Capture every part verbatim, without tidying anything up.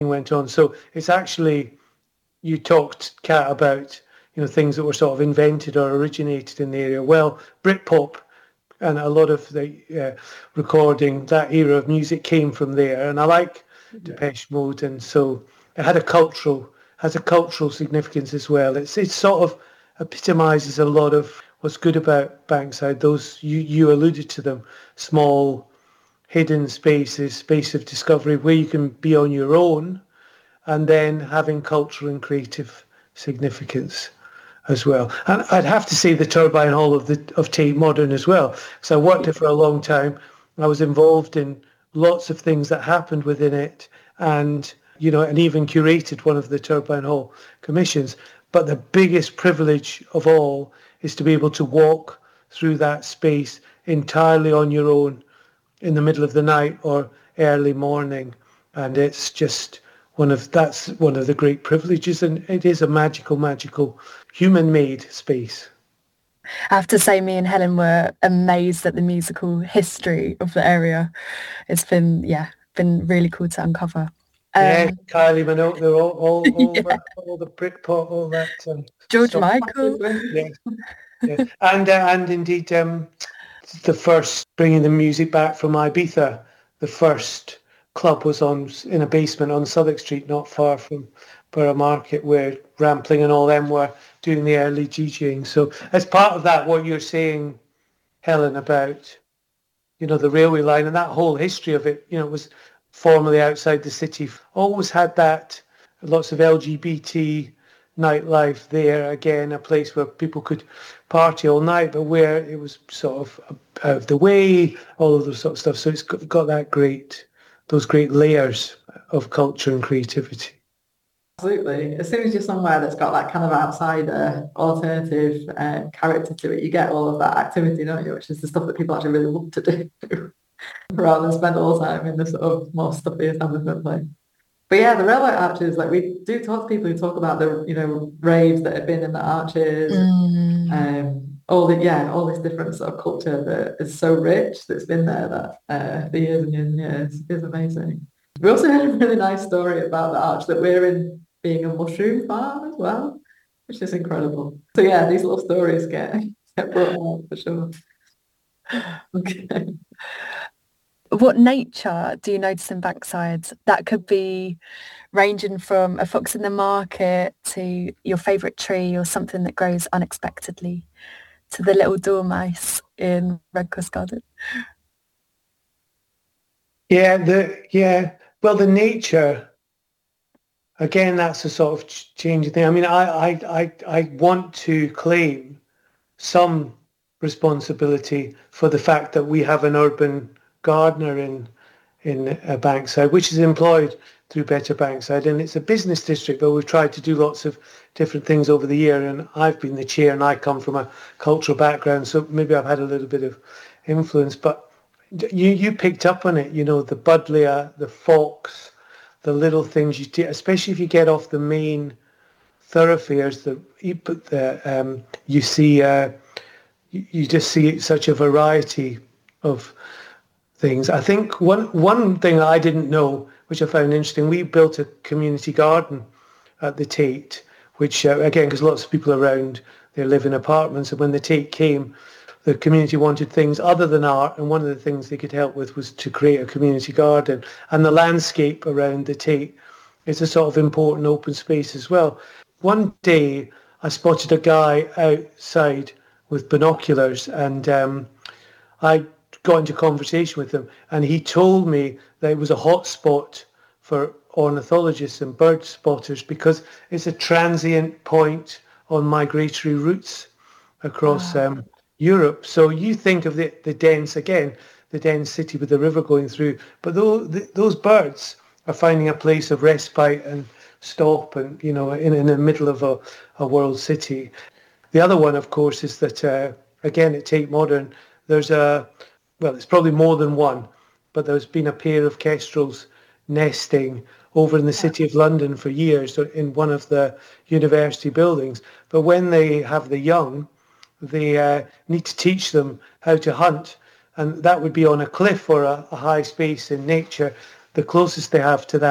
went on. So it's actually, you talked, Kat, about, you know, things that were sort of invented or originated in the area. Well, Britpop and a lot of the uh, recording, that era of music came from there. And I like Depeche Mode, and so it had a cultural has a cultural significance as well. It's it sort of epitomises a lot of what's good about Bankside. Those you you alluded to them, small hidden spaces, space of discovery where you can be on your own, and then having cultural and creative significance as well. And I'd have to say the Turbine Hall of the of Tate Modern as well. So I worked there for a long time. I was involved in lots of things that happened within it, and you know, and even curated one of the Turbine Hall commissions. But the biggest privilege of all is to be able to walk through that space entirely on your own in the middle of the night or early morning, and it's just one of that's one of the great privileges, and it is a magical, magical human-made space. I have to say, me and Helen were amazed at the musical history of the area. It's been, yeah, been really cool to uncover. Um, yeah, Kylie Minogue, they're all, all, all, yeah. that, all the Britpop, all that. Um, George stuff. Michael. Yeah, yeah. and uh, and indeed, um, the first bringing the music back from Ibiza, the first club was on in a basement on Southwark Street, not far from Borough Market, where Rampling and all them were doing the early DJing. So as part of that, what you're saying, Helen, about, you know, the railway line and that whole history of it, you know, it was formerly outside the city, always had that, lots of L G B T nightlife there, again, a place where people could party all night, but where it was sort of out of the way, all of those sort of stuff. So it's got, got that great, those great layers of culture and creativity. Absolutely. As soon as you're somewhere that's got that kind of outsider, alternative uh, character to it, you get all of that activity, don't you? Which is the stuff that people actually really love to do, rather than spend all the time in the sort of more stuffy establishment place. But yeah, the railway arches, like we do talk to people who talk about the, you know, raves that have been in the arches, mm. um, all the, yeah, all this different sort of culture that is so rich that's been there that uh, for years and years and years is amazing. We also had a really nice story about the arch that we're in being a mushroom farm as well, which is incredible. So yeah, these little stories get, get brought out for sure. Okay. What nature do you notice in Bankside? That could be ranging from a fox in the market to your favourite tree or something that grows unexpectedly to the little dormice in Redcross Garden. Yeah, the yeah. Well, the nature, again, that's a sort of changing thing. I mean, I I I, I want to claim some responsibility for the fact that we have an urban gardener in in uh, Bankside, which is employed through Better Bankside, and it's a business district, but we've tried to do lots of different things over the year, and I've been the chair, and I come from a cultural background, so maybe I've had a little bit of influence, but you you picked up on it, you know, the buddleia, the fox, the little things you do, especially if you get off the main thoroughfares, the you put the um, you see uh, you, you just see such a variety of things. I think one one thing I didn't know, which I found interesting, we built a community garden at the Tate, which uh, again, because lots of people around they live in apartments, and when the Tate came, the community wanted things other than art, and one of the things they could help with was to create a community garden. And the landscape around the Tate is a sort of important open space as well. One day I spotted a guy outside with binoculars, and um, I got into conversation with him, and he told me that it was a hot spot for ornithologists and bird spotters because it's a transient point on migratory routes across wow. um, Europe. So you think of the, the dense, again, the dense city with the river going through, but those, the, those birds are finding a place of respite and stop, and, you know, in, in the middle of a, a world city. The other one, of course, is that, uh, again, at Tate Modern, there's a, well, it's probably more than one, but there's been a pair of kestrels nesting over in the City of London for years in one of the university buildings. But when they have the young, they uh, need to teach them how to hunt. And that would be on a cliff or a, a high space in nature. The closest they have to that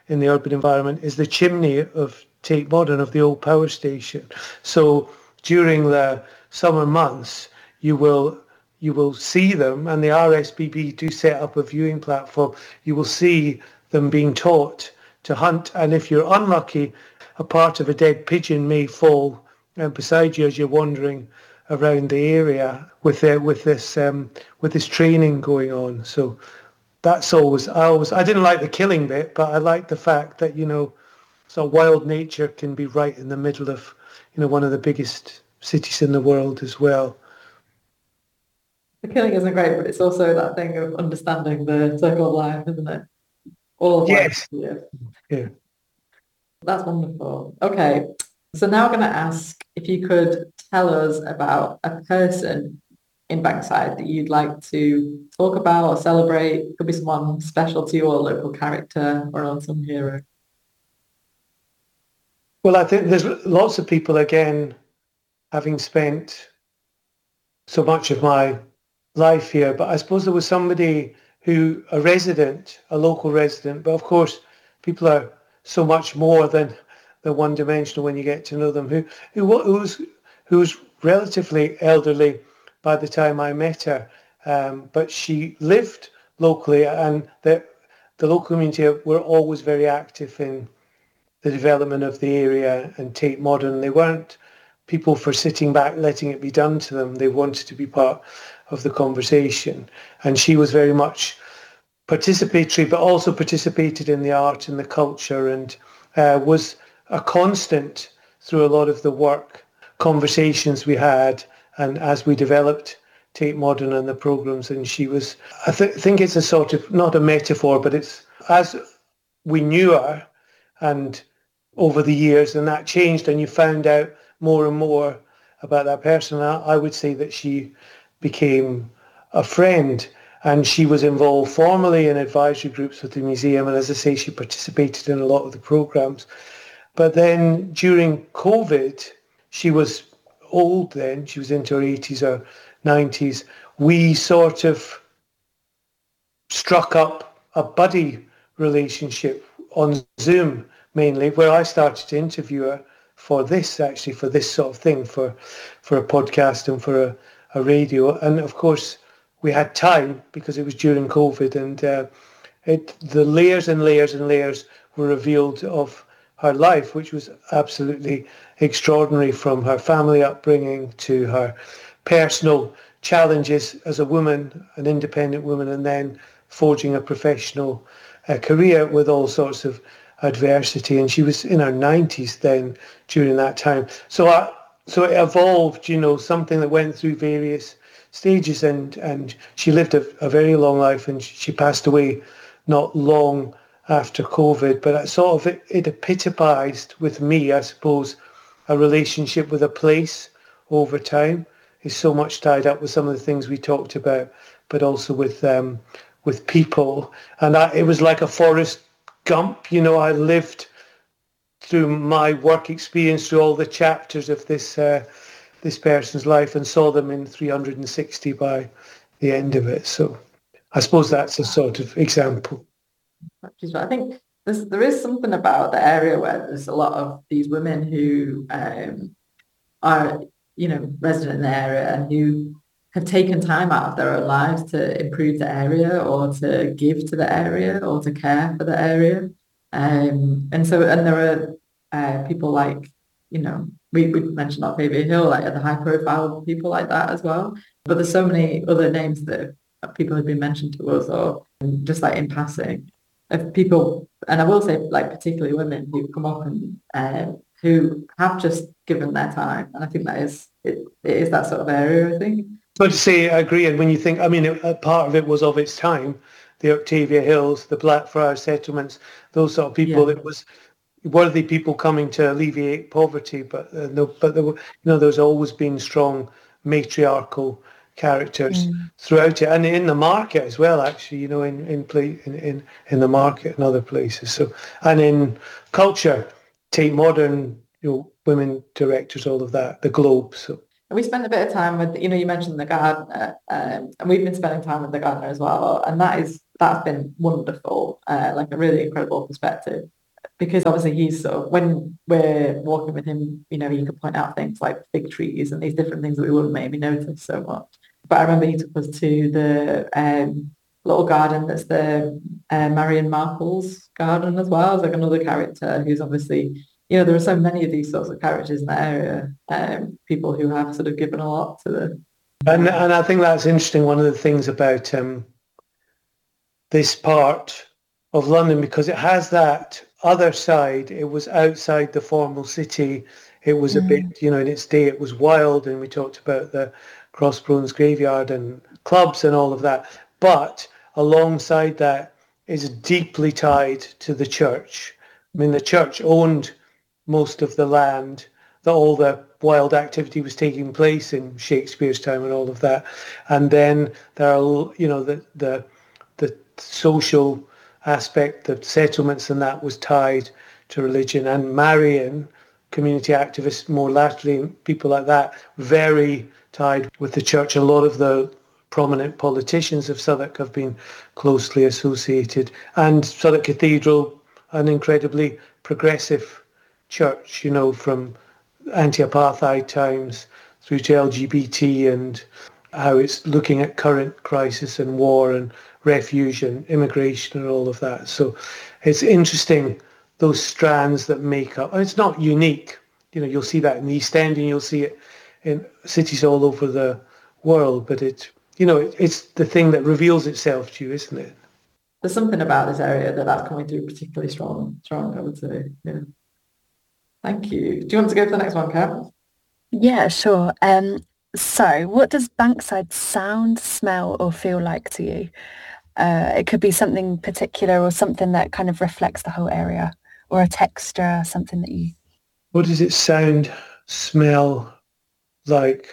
in the urban environment is the chimney of Tate Modern, of the old power station. So during the summer months, you will you will see them, and the R S B B do set up a viewing platform. You will see them being taught to hunt, and if you're unlucky, a part of a dead pigeon may fall uh, beside you as you're wandering around the area with uh, with this um, with this training going on. So that's always I always I didn't like the killing bit, but I like the fact that, you know, so wild nature can be right in the middle of, you know, one of the biggest cities in the world as well. The killing isn't great, but it's also that thing of understanding the circle of life, isn't it? All of Yes. life. Yeah. Yeah. That's wonderful. Okay. So now I'm going to ask if you could tell us about a person in Bankside that you'd like to talk about or celebrate. It could be someone special to you or a local character or an unsung hero. Well, I think there's lots of people, again, having spent so much of my life here, but I suppose there was somebody who, a resident, a local resident, but of course people are so much more than than one dimensional when you get to know them, who who who's who's relatively elderly by the time I met her, um, but she lived locally, and the the local community were always very active in the development of the area and Tate Modern. They weren't people for sitting back letting it be done to them. They wanted to be part of the conversation, and she was very much participatory, but also participated in the art and the culture, and uh, was a constant through a lot of the work conversations we had, and as we developed Tate Modern and the programs. And she was, I th- think it's a sort of, not a metaphor, but it's as we knew her and over the years, and that changed, and you found out more and more about that person. I, I would say that she became a friend, and she was involved formally in advisory groups with the museum, and as I say, she participated in a lot of the programs. But then during COVID, she was old then, she was into her eighties or nineties. We sort of struck up a buddy relationship on Zoom mainly, where I started to interview her for this, actually, for this sort of thing, for for a podcast and for a, a radio. And of course, we had time because it was during COVID, and uh, it the layers and layers and layers were revealed of her life, which was absolutely extraordinary, from her family upbringing to her personal challenges as a woman, an independent woman, and then forging a professional uh, career with all sorts of adversity. And she was in her nineties then during that time. So I, so it evolved, you know, something that went through various stages, and, and she lived a, a very long life, and she passed away not long after COVID. But it sort of, it, it epitomized with me, I suppose, a relationship with a place over time. Is so much tied up with some of the things we talked about, but also with um, with people. And I, it was like a Forrest Gump, you know. I lived through my work experience through all the chapters of this uh, this person's life, and saw them in three hundred sixty by the end of it. So I suppose that's a sort of example. I think there's, there is something about the area where there's a lot of these women who um, are, you know, resident in the area and who have taken time out of their own lives to improve the area, or to give to the area, or to care for the area. Um, and so, and there are uh, people like, you know, we, we mentioned Octavia Hill, like the high profile people like that as well. But there's so many other names that people have been mentioned to us, or just like in passing, of people, and I will say like particularly women who come up and uh, who have just given their time. And I think that is, it, it is that sort of area, I think. But to say, I agree. And when you think, I mean, a part of it was of its time, the Octavia Hills, the Blackfriars settlements, those sort of people. Yeah. It was worthy people coming to alleviate poverty, but uh, no, but there were, you know, there's always been strong matriarchal characters mm. throughout it, and in the market as well. Actually, you know, in in play in, in in the market and other places. So, and in culture, Tate Modern, you know, women directors, all of that, the Globe. So. We spent a bit of time with, you know, you mentioned the gardener, um, and we've been spending time with the gardener as well, and that is that's been wonderful, uh, like a really incredible perspective. because obviously he's sort of, when we're walking with him, you know, he could point out things like fig trees and these different things that we wouldn't maybe notice so much. But I remember he took us to the um, little garden that's the uh, Marion Marple's garden as well, as like another character who's obviously, you know, there are so many of these sorts of characters in the area, um, people who have sort of given a lot to the... And, and I think that's interesting, one of the things about um, this part of London, because it has that other side. It was outside the formal city. It was a Mm. bit, you know, in its day it was wild, and we talked about the Crossbones graveyard and clubs and all of that. But alongside that is deeply tied to the church. I mean, the church owned most of the land that all the wild activity was taking place in Shakespeare's time and all of that. And then there are, you know, the the the social aspect, the settlements and that was tied to religion. And Marion, community activists more latterly, people like that, very tied with the church. A lot of the prominent politicians of Southwark have been closely associated. And Southwark Cathedral, an incredibly progressive church, you know, from anti-apartheid times through to L G B T and how it's looking at current crisis and war and refuge and immigration and all of that. So it's interesting, those strands that make up, and it's not unique. You know, you'll see that in the East End and you'll see it in cities all over the world, but it, you know, it, it's the thing that reveals itself to you, isn't it? There's something about this area that that's coming through particularly strong, strong, I would say. Yeah. Thank you. Do you want to go to the next one, Kat? Yeah, sure. Um, so what does Bankside sound, smell or feel like to you? Uh, it could be something particular or something that kind of reflects the whole area, or a texture, something that you... What does it sound, smell like?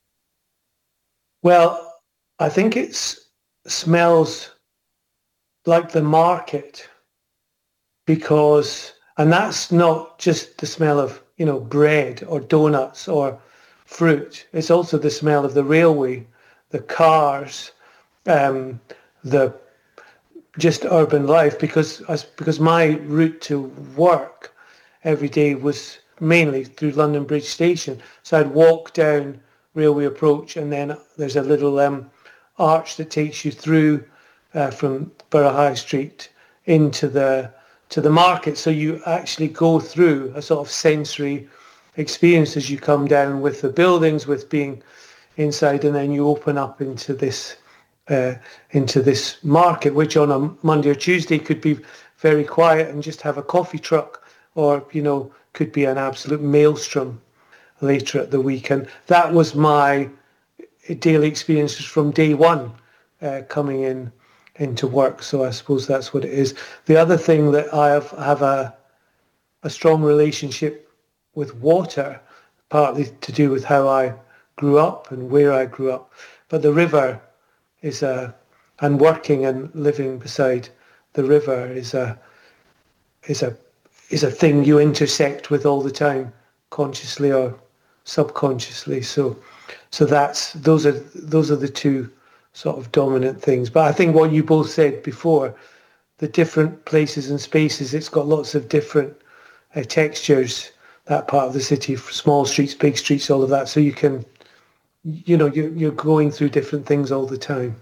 Well, I think it smells like the market, because, and that's not just the smell of, you know, bread or donuts or fruit. It's also the smell of the railway, the cars, um, the just urban life, because because my route to work every day was mainly through London Bridge Station. So I'd walk down Railway Approach, and then there's a little um, arch that takes you through uh, from Borough High Street into the to the market. So you actually go through a sort of sensory experience as you come down with the buildings, with being inside, and then you open up into this uh, into this market, which on a Monday or Tuesday could be very quiet and just have a coffee truck, or, you know, could be an absolute maelstrom later at the week. And that was my daily experiences from day one uh, coming in into work. So I suppose that's what it is. The other thing that I have, have a a strong relationship with water, partly to do with how I grew up and where I grew up. But the river is a, and working and living beside the river is a is a is a thing you intersect with all the time, consciously or subconsciously. So so that's those are those are the two sort of dominant things. But I think what you both said before, the different places and spaces, it's got lots of different uh, textures, that part of the city, small streets, big streets, all of that. So you can, you know, you're, you're going through different things all the time.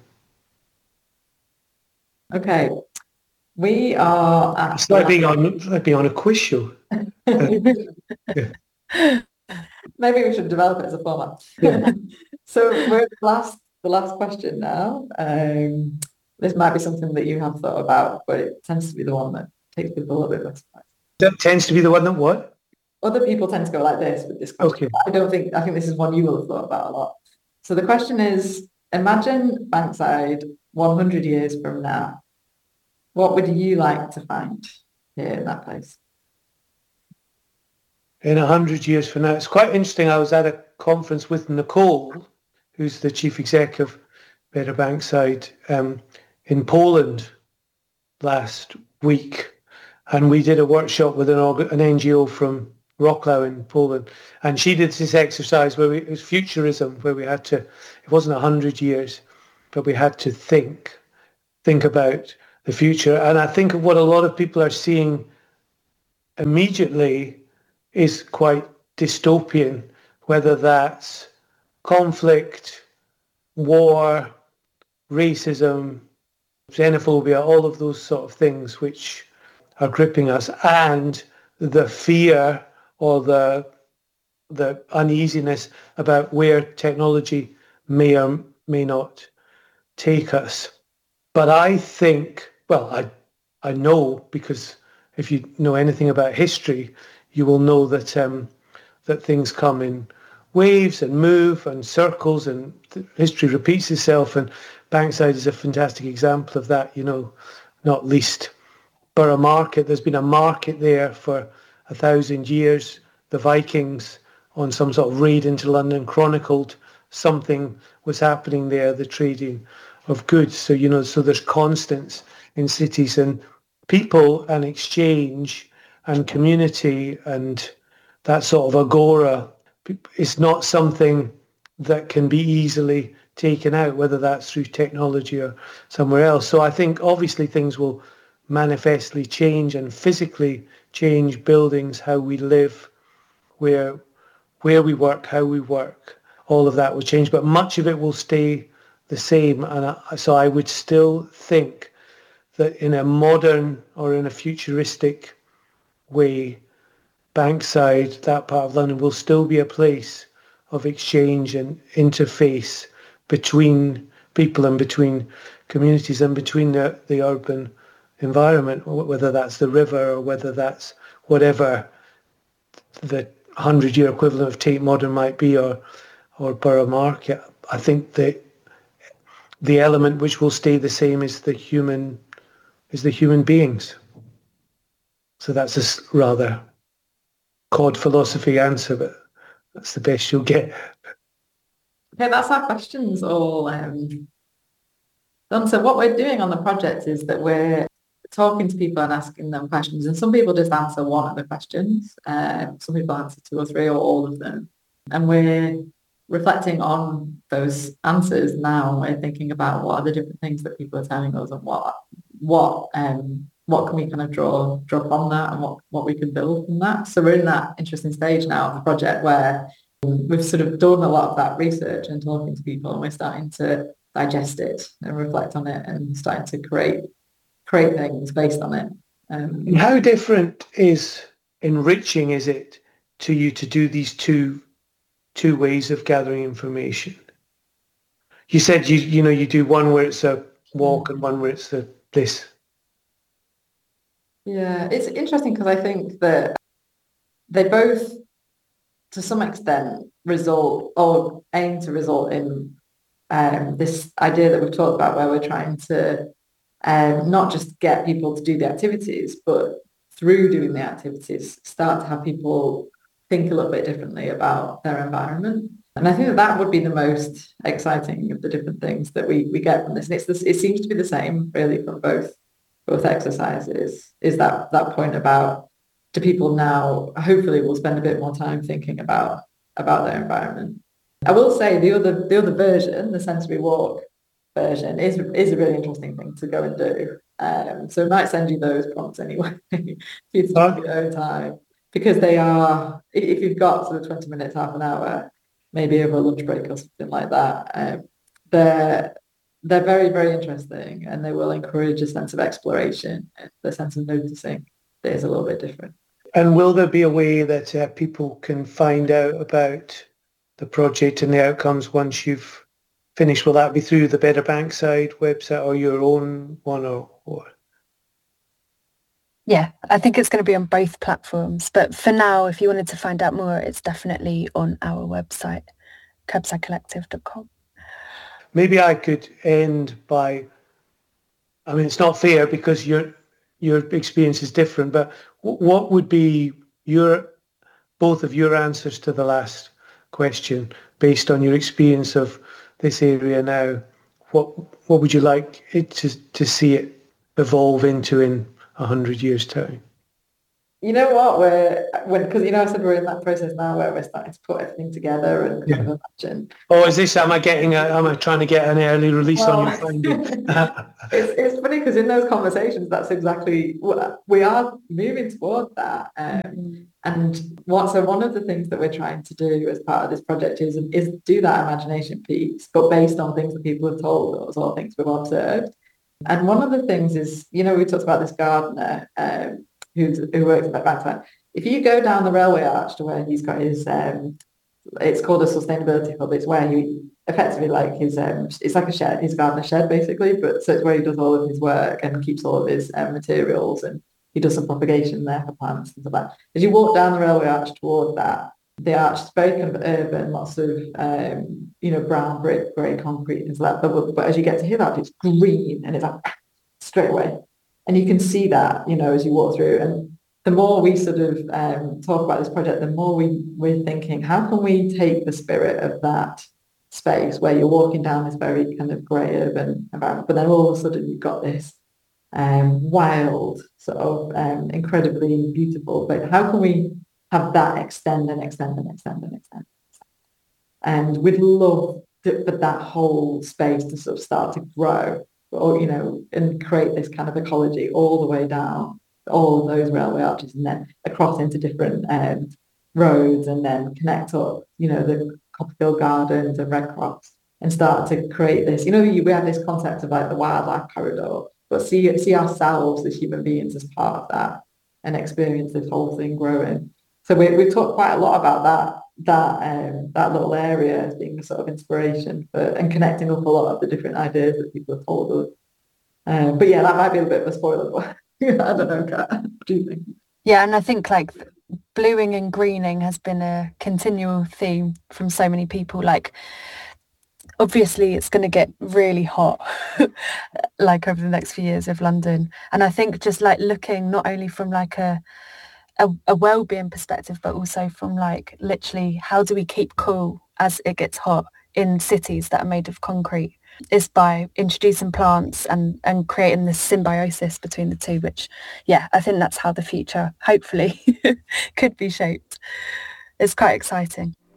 Okay. We are at... It's like being on, like being on a quiz show. Yeah. Maybe we should develop it as a format. Yeah. So we're at the last, the last question now. Um, this might be something that you have thought about, but it tends to be the one that takes people a little bit by surprise. That tends to be the one that what? Other people tend to go like this with this question. Okay. I don't think, I think this is one you will have thought about a lot. So the question is, imagine Bankside one hundred years from now. What would you like to find here in that place? In a hundred years from now, it's quite interesting. I was at a conference with Nicole, who's the chief exec of Better Bankside, um, in Poland last week, and we did a workshop with an, an N G O from Wrocław in Poland, and she did this exercise where we, it was futurism, where we had to, it wasn't a hundred years, but we had to think, think about the future. And I think what a lot of people are seeing immediately is quite dystopian, whether that's conflict, war, racism, xenophobia, all of those sort of things which are gripping us, and the fear or the the uneasiness about where technology may or may not take us. But I think, well, I I know, because if you know anything about history, you will know that um, that things come in waves and move and circles, and history repeats itself. And Bankside is a fantastic example of that. You know, not least Borough Market. There's been a market there for a thousand years. The Vikings, on some sort of raid into London, chronicled something was happening there, the trading of goods. So, you know, so there's constants in cities, and people and exchange and community and that sort of agora is not something that can be easily taken out, whether that's through technology or somewhere else. So I think obviously things will manifestly change and physically change buildings, how we live, where where we work, how we work, all of that will change, but much of it will stay the same. And I, so I would still think that in a modern or in a futuristic way, Bankside, that part of London, will still be a place of exchange and interface between people and between communities and between the, the urban environment, whether that's the river or whether that's whatever the hundred-year equivalent of Tate Modern might be, or or Borough Market. I think that the element which will stay the same is the human is the human beings. So that's a rather cod philosophy answer, but that's the best you'll get. Okay, that's our questions all um, done. So what we're doing on the project is that we're talking to people and asking them questions, and some people just answer one of the questions, uh, some people answer two or three or all of them, and we're reflecting on those answers now, and we're thinking about what are the different things that people are telling us, and what what um what can we kind of draw draw from that, and what what we can build from that. So we're in that interesting stage now of the project where we've sort of done a lot of that research and talking to people, and we're starting to digest it and reflect on it and starting to create create things based on it. Um, And how different is enriching is it to you to do these two two ways of gathering information? You said you you know you do one where it's a walk and one where it's the this. Yeah, it's interesting because I think that they both, to some extent, result or aim to result in um, this idea that we've talked about, where we're trying to um, not just get people to do the activities, but through doing the activities, start to have people think a little bit differently about their environment. And I think that that would be the most exciting of the different things that we, we get from this. And it's this, it seems to be the same, really, from both both exercises, is that, that point about, do people now, hopefully, will spend a bit more time thinking about, about their environment. I will say the other the other version, the sensory walk version, is is a really interesting thing to go and do. Um, so I might send you those prompts anyway for you to do at your own time, because they are, if you've got sort of twenty minutes, half an hour, maybe over a lunch break or something like that, um, they're they're very, very interesting, and they will encourage a sense of exploration and the sense of noticing that is a little bit different. And will there be a way that uh, people can find out about the project and the outcomes once you've finished? Will that be through the Better Bankside website or your own one, or what? Yeah, I think it's going to be on both platforms. But for now, if you wanted to find out more, it's definitely on our website, curbside collective dot com. Maybe I could end by, I mean, it's not fair because your your experience is different, but what would be your, both of your answers to the last question based on your experience of this area now? What what would you like it to, to see it evolve into in a hundred years' time? You know what? We're when because you know I said we're in that process now where we're starting to put everything together and kind Yeah. of imagine. Or is this, am I getting a, am I trying to get an early release on Well, your finding? it's it's funny because in those conversations, that's exactly what we are moving toward that. Um, Mm. and what so one of the things that we're trying to do as part of this project is is do that imagination piece, but based on things that people have told us or things we've observed. And one of the things is, you know, we talked about this gardener um, who's, who works at Bankside. If you go down the railway arch to where he's got his, um, it's called a sustainability hub. It's where he effectively like his, um, it's like a shed, his gardener shed basically. But so it's where he does all of his work and keeps all of his um, materials, and he does some propagation there for plants and stuff like that. As you walk down the railway arch toward that, the arch is very kind of urban, lots of um, you know, brown brick, grey concrete and stuff like that. But, but as you get to his arch, it's green and it's like straight away. And you can see that, you know, as you walk through. And the more we sort of um, talk about this project, the more we, we're thinking, how can we take the spirit of that space where you're walking down this very kind of grey urban environment, but then all of a sudden you've got this um, wild, sort of um, incredibly beautiful, but how can we have that extend and extend and extend and extend? And we'd love to, for that whole space to sort of start to grow, or, you know, and create this kind of ecology all the way down all of those railway arches and then across into different um, roads and then connect up, you know, the Copperfield Gardens and Red Cross and start to create this, you know, we have this concept of like the wildlife corridor, but see, see ourselves as human beings as part of that and experience this whole thing growing. So we, we've talked quite a lot about that that um, that little area as being a sort of inspiration for and connecting up a lot of the different ideas that people have told us. Um, but yeah, that might be a bit of a spoiler. But I don't know, Kat. What do you think? Yeah, and I think like bluing and greening has been a continual theme from so many people. Like, obviously, it's going to get really hot, like over the next few years of London. And I think just like looking not only from like a a, a well-being perspective, but also from like literally how do we keep cool as it gets hot in cities that are made of concrete, is by introducing plants and and creating this symbiosis between the two, which yeah, I think that's how the future hopefully could be shaped. It's quite exciting.